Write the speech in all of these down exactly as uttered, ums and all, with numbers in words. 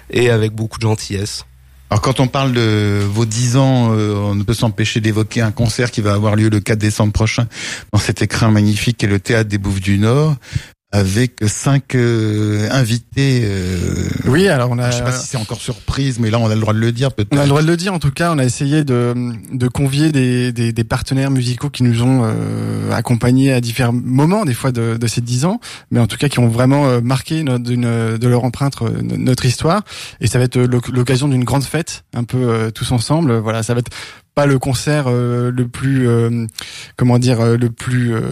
et avec beaucoup de gentillesse. Alors quand on parle de vos dix ans, euh, on ne peut s'empêcher d'évoquer un concert qui va avoir lieu le quatre décembre prochain dans cet écrin magnifique qui est le Théâtre des Bouffes du Nord, avec cinq euh, invités. Euh, oui, alors on a. Je sais pas si c'est encore surprise, mais là on a le droit de le dire peut-être. On a le droit de le dire. En tout cas, on a essayé de de convier des des, des partenaires musicaux qui nous ont euh, accompagnés à différents moments, des fois de, de ces dix ans, mais en tout cas qui ont vraiment euh, marqué notre, d'une, de leur empreinte euh, notre histoire. Et ça va être l'occasion d'une grande fête, un peu euh, tous ensemble. Voilà, ça va être pas le concert euh, le plus euh, comment dire euh, le plus euh,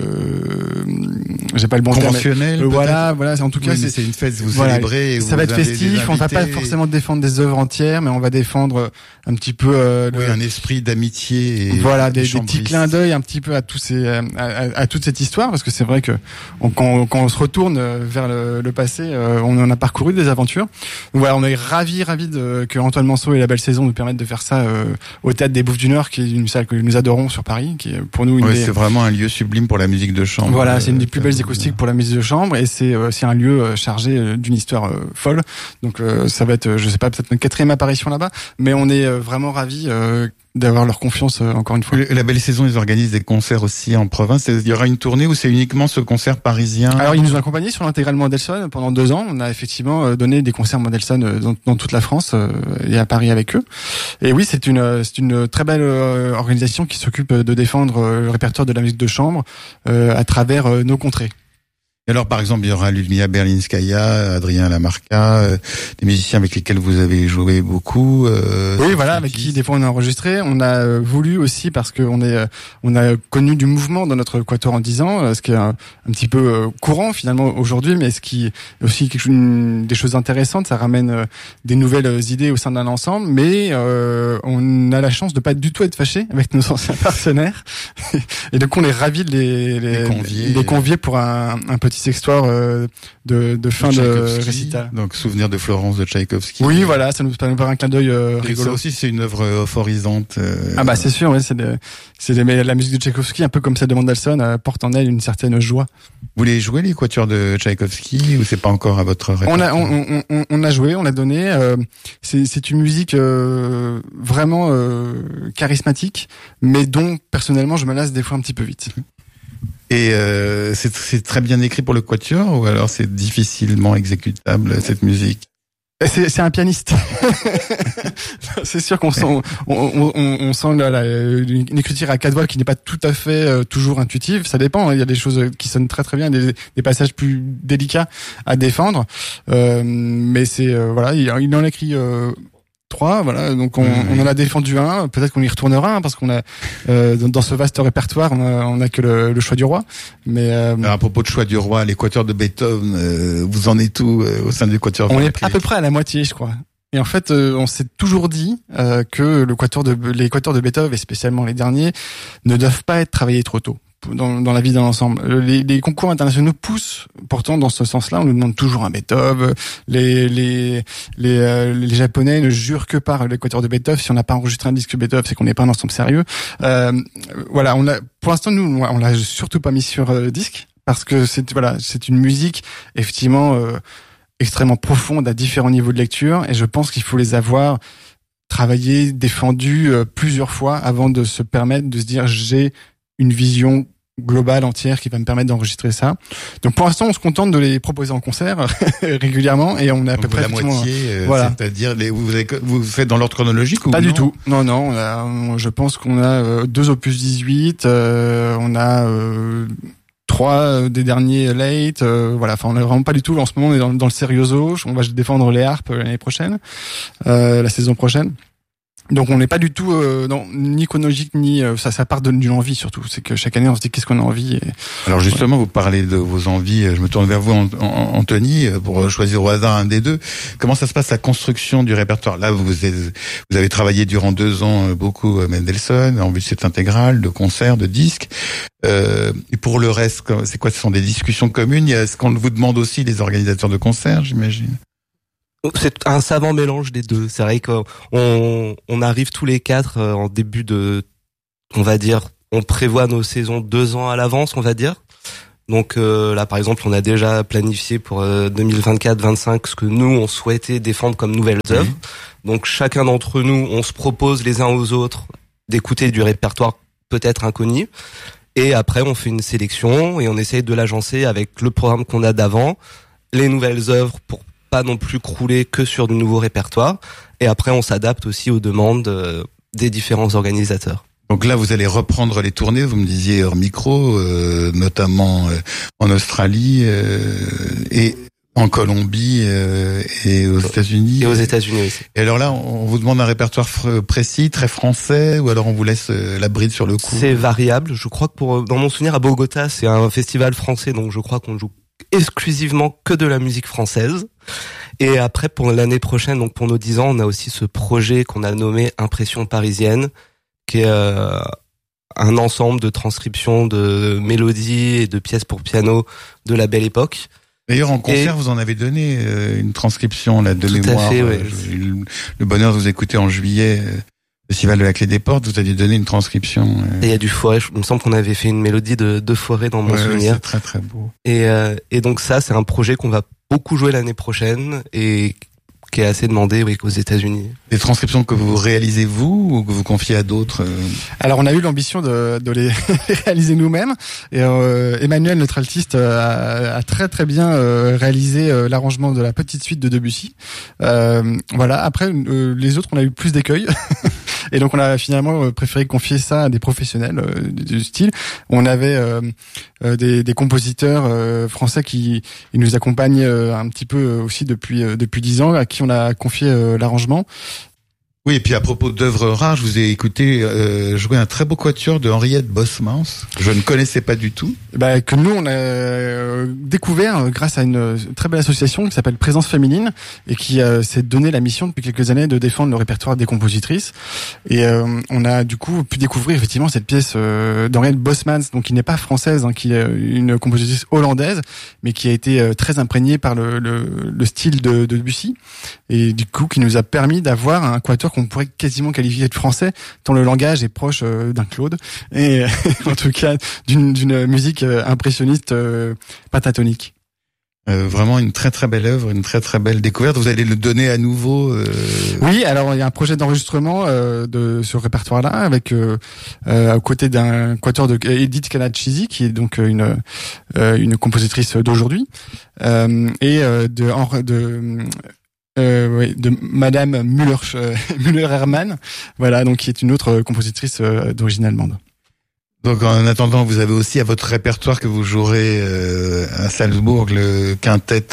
j'ai pas le bon conventionnel terme, euh, voilà voilà en tout cas oui, c'est, c'est une fête vous voilà, célébrez et ça vous va être festif, on va pas forcément défendre des œuvres entières, mais on va défendre un petit peu euh, oui, le, un esprit d'amitié et voilà des, des petits clins d'œil un petit peu à tous ces à, à, à toute cette histoire, parce que c'est vrai que on, quand, quand on se retourne vers le, le passé, euh, on en a parcouru des aventures. Donc voilà, on est ravis ravis de, que Antoine Manceau et La Belle Saison nous permettent de faire ça euh, au Théâtre des Bouffes du Nord, qui est une salle que nous adorons sur Paris, qui est pour nous une ouais, des... c'est vraiment un lieu sublime pour la musique de chambre. Voilà, c'est une des euh, plus belles acoustiques pour la musique de chambre, et c'est euh, c'est un lieu chargé d'une histoire euh, folle. Donc euh, ça va être, je sais pas, peut-être notre quatrième apparition là-bas, mais on est euh, vraiment ravis euh, d'avoir leur confiance euh, encore une fois. La Belle Saison, ils organisent des concerts aussi en province. Il y aura une tournée ou c'est uniquement ce concert parisien? Alors ils nous ont accompagnés sur l'intégrale Mendelssohn pendant deux ans. On a effectivement donné des concerts Mendelssohn dans, dans toute la France euh, et à Paris avec eux. Et oui, c'est une c'est une très belle euh, organisation qui s'occupe de défendre euh, le répertoire de la musique de chambre euh, à travers euh, nos contrées. Et alors, par exemple, il y aura Ludmila Berlinskaya, Adrien Lamarca, euh, des musiciens avec lesquels vous avez joué beaucoup. Euh, oui, voilà, avec qui des fois on a enregistré. On a euh, voulu aussi, parce qu'on est, euh, on a connu du mouvement dans notre quatuor en dix ans, euh, ce qui est un, un petit peu euh, courant finalement aujourd'hui, mais ce qui est aussi quelque chose, une, des choses intéressantes. Ça ramène euh, des nouvelles idées au sein d'un ensemble, mais euh, on a la chance de pas du tout être fâché avec nos anciens partenaires, et donc on est ravis de les, les, les convier, les convier pour un, un petit histoire euh, de, de fin de, de récital. Donc souvenir de Florence de Tchaïkovski. Oui, voilà, ça nous permet de faire un clin d'œil euh, rigolo. Ça aussi, c'est une œuvre euphorisante. Euh... Ah bah c'est sûr, oui, c'est de, c'est de, mais la musique de Tchaïkovski, un peu comme celle de Mendelssohn, euh, porte en elle une certaine joie. Vous voulez jouer les quatuors de Tchaïkovski ou c'est pas encore à votre répertoire? On a, on, on, on a joué, on a donné. Euh, c'est, c'est une musique euh, vraiment euh, charismatique, mais dont personnellement je me lasse des fois un petit peu vite. Et euh, c'est, c'est très bien écrit pour le quatuor ou alors c'est difficilement exécutable cette musique? C'est, c'est un pianiste. C'est sûr qu'on sent, on, on, on, on sent la, la, une écriture à quatre voix qui n'est pas tout à fait euh, toujours intuitive. Ça dépend. Hein. Il y a des choses qui sonnent très très bien, des, des passages plus délicats à défendre. Euh, mais c'est euh, voilà, il, il en écrit. Euh, trois, voilà, donc on, mmh. on en a défendu un, peut-être qu'on y retournera, hein, parce qu'on a euh, dans, dans ce vaste répertoire, on a, on a que le, le choix du roi. Mais euh, alors, à propos de choix du roi, l'équateur de Beethoven, euh, vous en êtes où euh, au sein de l'équateur? On est à peu près à la moitié, je crois. Et en fait, euh, on s'est toujours dit euh, que l'équateur de l'équateur de Beethoven, et spécialement les derniers, ne doivent pas être travaillés trop tôt dans, dans la vie d'un ensemble. Les, les concours internationaux poussent pourtant dans ce sens-là. On nous demande toujours un Beethoven. Les les les, euh, les Japonais ne jurent que par l'équateur de Beethoven. Si on n'a pas enregistré un disque Beethoven, c'est qu'on n'est pas un ensemble sérieux. Euh, voilà, on a pour l'instant nous on l'a surtout pas mis sur euh, disque parce que c'est voilà c'est une musique effectivement euh, extrêmement profonde à différents niveaux de lecture, et je pense qu'il faut les avoir travaillés, défendus euh, plusieurs fois avant de se permettre de se dire j'ai une vision globale entière qui va me permettre d'enregistrer ça. Donc pour l'instant on se contente de les proposer en concert régulièrement, et on est à peu près la moitié, euh, voilà. C'est-à-dire les, vous, avez, vous faites dans l'ordre chronologique ou pas non? Du tout. Non non, on a, on, je pense qu'on a euh, deux opus dix-huit, euh, on a euh, trois euh, des derniers late, euh, voilà, enfin on est vraiment pas du tout, en ce moment on est dans, dans le serioso, on va défendre les harpes l'année prochaine, euh, la saison prochaine. Donc on n'est pas du tout euh, non, ni chronologique ni euh, ça ça part d'une envie surtout, c'est que chaque année on se dit qu'est-ce qu'on a envie. Et... Alors justement, ouais. Vous parlez de vos envies, je me tourne vers vous Anthony pour choisir au hasard un des deux. Comment ça se passe la construction du répertoire? Là vous êtes, vous avez travaillé durant deux ans beaucoup Mendelssohn en vue de cette intégrale de concerts, de disques. Euh, et pour le reste, c'est quoi? Ce sont des discussions communes? Est-ce qu'on vous demande aussi les organisateurs de concerts, j'imagine? C'est un savant mélange des deux. C'est vrai qu'on on arrive tous les quatre en début de, on va dire, on prévoit nos saisons deux ans à l'avance, on va dire. Donc euh, là, par exemple, on a déjà planifié pour euh, deux mille vingt-quatre vingt-cinq ce que nous, on souhaitait défendre comme nouvelles œuvres. Mmh. Donc chacun d'entre nous, on se propose les uns aux autres d'écouter du répertoire peut-être inconnu. Et après, on fait une sélection et on essaye de l'agencer avec le programme qu'on a d'avant, les nouvelles œuvres pour pas non plus crouler que sur du nouveau répertoire. Et après, on s'adapte aussi aux demandes euh, des différents organisateurs. Donc là, vous allez reprendre les tournées, vous me disiez hors micro, euh, notamment euh, en Australie euh, et en Colombie euh, et aux États-Unis. Et aux États-Unis aussi. Et alors là, on vous demande un répertoire précis, très français, ou alors on vous laisse la bride sur le coup? C'est variable. Je crois que pour, dans mon souvenir, à Bogota, c'est un festival français, donc je crois qu'on joue exclusivement que de la musique française. Et après, pour l'année prochaine, donc pour nos dix ans, on a aussi ce projet qu'on a nommé Impression parisienne, qui est euh, un ensemble de transcriptions de mélodies et de pièces pour piano de la Belle Époque. D'ailleurs, en concert, et vous en avez donné euh, une transcription là, de tout mémoire. À fait, ouais. J'ai eu le bonheur de vous écouter en juillet, euh, Festival de la Clé des Portes. Vous aviez donné une transcription. Euh... Et il y a du Forêt. Il me semble qu'on avait fait une mélodie de, de Forêt dans mon ouais, souvenir. C'est très très beau. Et, euh, et donc ça, c'est un projet qu'on va beaucoup jouer l'année prochaine et qui est assez demandé, oui, aux États-Unis. Des transcriptions que vous réalisez vous ou que vous confiez à d'autres? Alors on a eu l'ambition de, de les réaliser nous-mêmes. Et euh, Emmanuel, notre altiste, a, a très très bien euh, réalisé euh, l'arrangement de la petite suite de Debussy. Euh, voilà. Après, euh, les autres, on a eu plus d'écueils. Et donc on a finalement préféré confier ça à des professionnels euh, du style. On avait euh, euh, des, des compositeurs euh, français qui ils nous accompagnent euh, un petit peu aussi depuis euh, depuis dix ans, à qui on a confié euh, l'arrangement. Oui, et puis à propos d'œuvres rares, je vous ai écouté euh, jouer un très beau quatuor de Henriette Bosmans. Je ne connaissais pas du tout. Bah, que nous, on a euh, découvert euh, grâce à une euh, très belle association qui s'appelle Présence Féminine et qui euh, s'est donné la mission depuis quelques années de défendre le répertoire des compositrices. Et euh, on a du coup pu découvrir effectivement cette pièce euh, d'Henriette Bosmans, donc qui n'est pas française, hein, qui est une compositrice hollandaise, mais qui a été euh, très imprégnée par le, le, le style de, de Debussy. Et du coup, qui nous a permis d'avoir un quatuor qu'on pourrait quasiment qualifier de français, tant le langage est proche euh, d'un Claude, et en tout cas d'une, d'une musique euh, impressionniste euh, pentatonique. Euh, vraiment une très très belle œuvre, une très très belle découverte. Vous allez le donner à nouveau euh... Oui, alors il y a un projet d'enregistrement euh, de ce répertoire-là, avec euh, euh, aux côtés d'un quatuor de Edith Canachisi, qui est donc une euh, une compositrice d'aujourd'hui, euh, et euh, de de Euh, oui, de Madame Müller, euh, Müller-Hermann, voilà, donc qui est une autre compositrice euh, d'origine allemande. Donc en attendant, vous avez aussi à votre répertoire que vous jouerez euh, à Salzbourg le quintet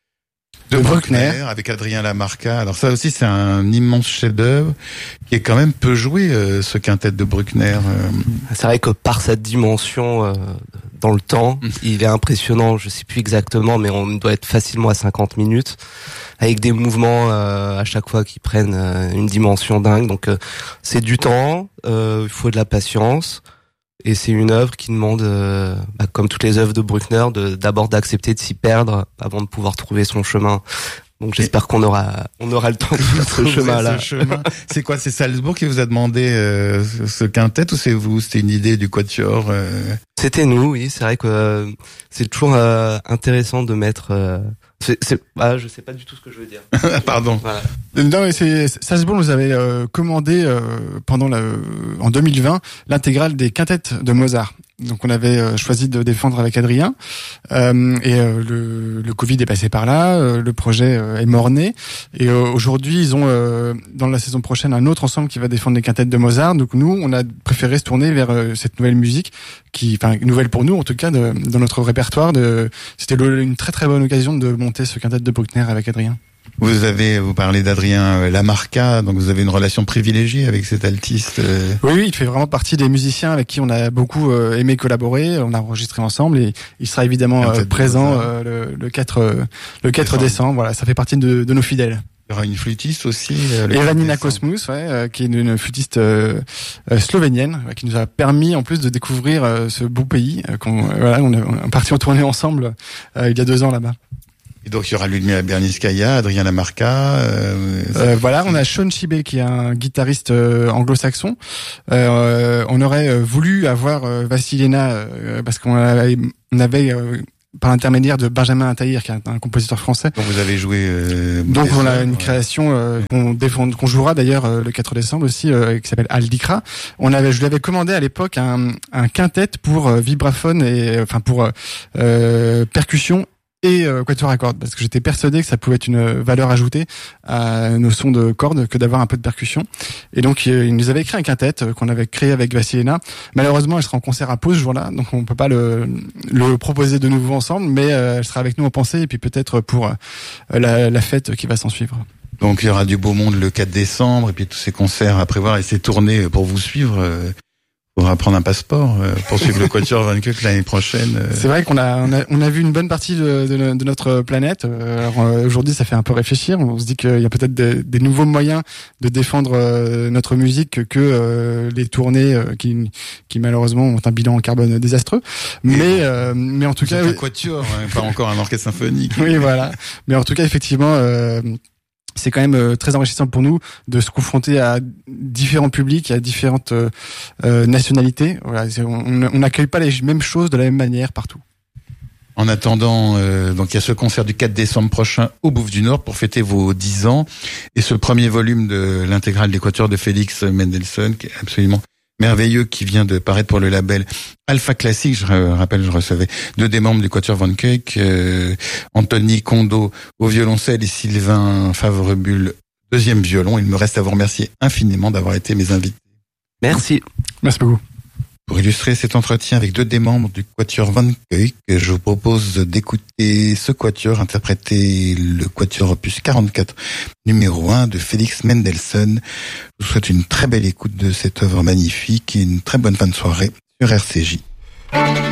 de, de Bruckner, Bruckner avec Adrien Lamarca. Alors ça aussi c'est un immense chef-d'œuvre qui est quand même peu joué, euh, ce quintet de Bruckner. Euh. C'est vrai que par sa dimension euh, dans le temps, mmh. il est impressionnant. Je sais plus exactement, mais on doit être facilement à cinquante minutes, avec des mouvements euh, à chaque fois qui prennent euh, une dimension dingue. Donc euh, c'est du temps, euh, il faut de la patience. Et c'est une œuvre qui demande, euh, bah, comme toutes les œuvres de Bruckner, de, d'abord d'accepter de s'y perdre avant de pouvoir trouver son chemin. Donc j'espère qu'on aura, on aura le temps de faire ce chemin-là. Ce chemin. C'est quoi, c'est Salzbourg qui vous a demandé euh, ce quintet ou c'est vous? C'était une idée du quatuor euh... C'était nous, oui. C'est vrai que euh, c'est toujours euh, intéressant de mettre. Euh, c'est, c'est, ah, je sais pas du tout ce que je veux dire. Pardon. Voilà. Non, mais c'est Salzbourg nous avait euh, commandé euh, pendant la, en deux mille vingt l'intégrale des quintettes de Mozart. Donc on avait euh, choisi de défendre avec Adrien euh, et euh, le, le Covid est passé par là, euh, le projet euh, est mort-né et euh, aujourd'hui ils ont euh, dans la saison prochaine un autre ensemble qui va défendre les quintettes de Mozart. Donc nous on a préféré se tourner vers euh, cette nouvelle musique qui, enfin nouvelle pour nous en tout cas de, dans notre répertoire. De, c'était le, une très très bonne occasion de monter ce quintet de Bruckner avec Adrien. Vous avez, vous parlez d'Adrien Lamarca, donc vous avez une relation privilégiée avec cet altiste. Euh... Oui, oui, il fait vraiment partie des musiciens avec qui on a beaucoup euh, aimé collaborer. On a enregistré ensemble et il sera évidemment euh, présent euh, le, le quatre, euh, le quatre décembre. Voilà, ça fait partie de, de nos fidèles. Il y aura une flûtiste aussi. Euh, Evanina Kosmus, ouais, euh, qui est une, une flûtiste euh, euh, slovénienne, euh, qui nous a permis en plus de découvrir euh, ce beau pays. Euh, qu'on, euh, voilà, on est, on est parti en tournée ensemble euh, il y a deux ans là-bas. Et donc il y aura Ludmila Berniskaya, Adrien Lamarca. Euh, euh, voilà, on a Sean Chibé qui est un guitariste euh, anglo-saxon. Euh, on aurait voulu avoir euh, Vassilena euh, parce qu'on avait, on avait euh, par l'intermédiaire de Benjamin Intaïr, qui est un, un compositeur français. Donc vous avez joué. Euh, Donc on a une ouais. création euh, qu'on défend, qu'on jouera d'ailleurs euh, le quatre décembre aussi, euh, qui s'appelle Al Dikra. On avait, je lui avais commandé à l'époque un, un quintet pour euh, vibraphone et enfin pour euh, percussion et euh, quatuor à cordes, parce que j'étais persuadé que ça pouvait être une valeur ajoutée à nos sons de cordes que d'avoir un peu de percussion. Et donc il nous avait écrit un quintet euh, qu'on avait créé avec Vassilena. Malheureusement, elle sera en concert à Pau ce jour-là, donc on peut pas le, le proposer de nouveau ensemble, mais euh, elle sera avec nous en pensée et puis peut-être pour euh, la, la fête qui va s'en suivre. Donc il y aura du beau monde le quatre décembre et puis tous ces concerts à prévoir et ces tournées pour vous suivre. Euh... Pour prendre un passeport euh, pour suivre le Quatuor Van Cuyk l'année prochaine. Euh... C'est vrai qu'on a on, a on a vu une bonne partie de, de, de notre planète. Alors euh, aujourd'hui, ça fait un peu réfléchir. On se dit qu'il y a peut-être des, des nouveaux moyens de défendre euh, notre musique que, que euh, les tournées euh, qui qui malheureusement ont un bilan en carbone désastreux. Mais euh, mais en tout C'est cas, un oui. quatuor, hein, pas encore un orchestre symphonique. Oui, voilà. Mais en tout cas, effectivement. Euh, c'est quand même euh, très enrichissant pour nous de se confronter à différents publics, à différentes euh, euh, nationalités. Voilà, on n'accueille pas les mêmes choses de la même manière partout. En attendant, euh, donc il y a ce concert du quatre décembre prochain au Bouffe du Nord pour fêter vos dix ans et ce premier volume de l'intégrale des quatuors de Félix Mendelssohn qui est absolument merveilleux, qui vient de paraître pour le label Alpha Classique. Je rappelle, je recevais deux des membres du Quatuor Van Cuyk, euh, Anthony Kondo au violoncelle et Sylvain Favrebulle, deuxième violon. Il me reste à vous remercier infiniment d'avoir été mes invités. Merci. Merci beaucoup. Pour illustrer cet entretien avec deux des membres du Quatuor Van Cuyk, je vous propose d'écouter ce quatuor interpréter le Quatuor opus quarante-quatre, numéro un de Félix Mendelssohn. Je vous souhaite une très belle écoute de cette œuvre magnifique et une très bonne fin de soirée sur R C J.